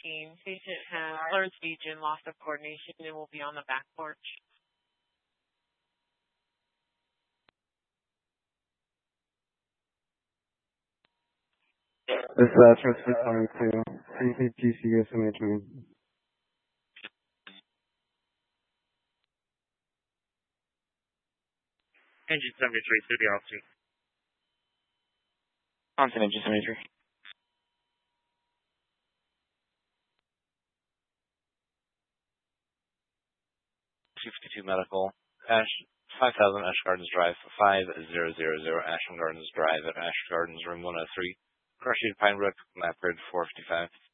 Patient has slurred speech and loss of coordination and will be on the back porch. Dispatch responding to CCTC imaging. Engine 73 through the altitude. Onset engine 73. 52 medical. 5000 Ash Gardens Drive, 5000 Ashland Gardens Drive at Ash Gardens, room 103. Crush Pine Brook, map grid 455.